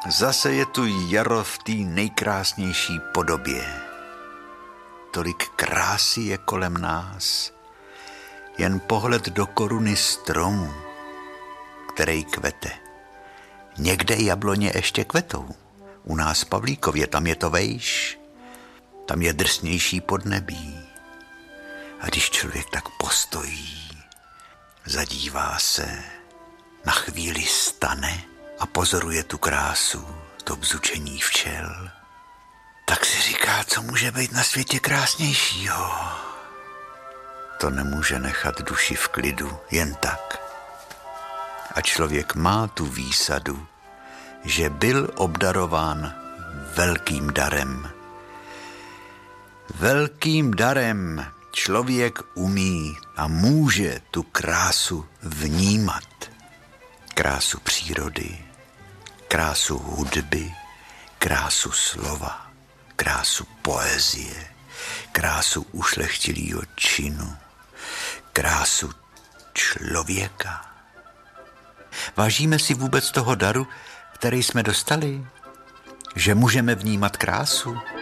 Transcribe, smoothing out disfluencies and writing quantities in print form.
Zase je tu jaro v té nejkrásnější podobě. Tolik krásy je kolem nás, jen pohled do koruny stromu, který kvete. Někde jabloně ještě kvetou, u nás v Pavlíkově, tam je to vejš, tam je drsnější podnebí. A když člověk tak postojí, zadívá se, na chvíli stane a pozoruje tu krásu, to bzučení včel, tak si říká, co může být na světě krásnějšího. To nemůže nechat duši v klidu jen tak. A člověk má tu výsadu, že byl obdarován velkým darem. Velkým darem člověk umí a může tu krásu vnímat. Krásu přírody, krásu hudby, krásu slova, krásu poezie, krásu ušlechtilýho činu, krásu člověka. Vážíme si vůbec toho daru, který jsme dostali? Že můžeme vnímat krásu?